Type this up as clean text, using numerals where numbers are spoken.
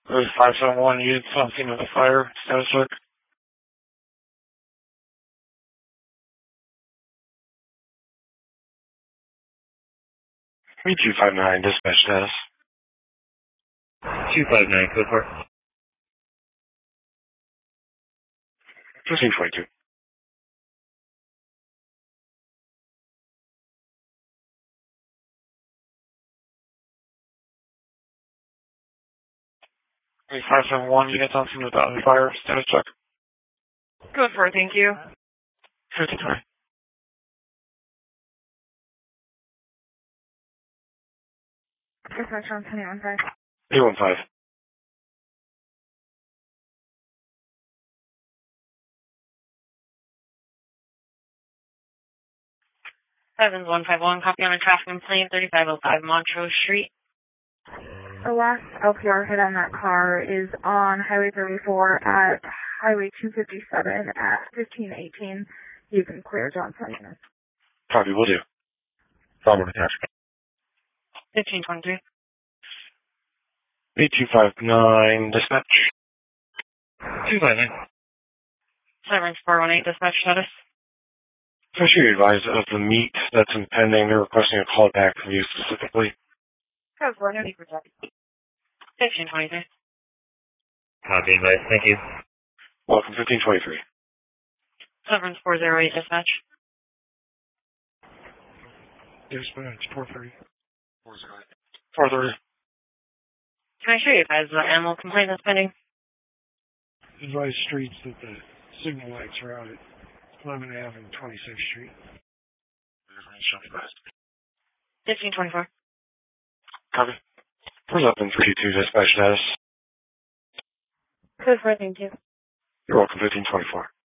There's 571 units on scene of the fire. Status check. Me-259, dispatch status. 259, code for. 1522. There's 571 units on scene of the fire. Status check. Code 4, thank you. 1520. Dispatch on 215. 815. Evans 151, copy on a traffic complaint, 3505 Montrose Street. The last LPR hit on that car is on Highway 34 at Highway 257 at 1518. You can clear Johnson. Copy, will do. Forward attachment. 1523. Me-259, dispatch. 259. Severance 418, dispatch status. First, you advise of the meet that's impending. They're requesting a call back from you specifically. Code 4, no need for that. 1523. Copy, advice. Thank you. Welcome, 1523. Severance 408, dispatch. Dispatch, 430. 430. Can I show you guys the animal complaint that's pending? Advise streets that the signal lights are out at 11th Ave and 26th Street. 1524. Copy. Where's up in 322 dispatch status? Code 4, thank you. You're welcome, 1524.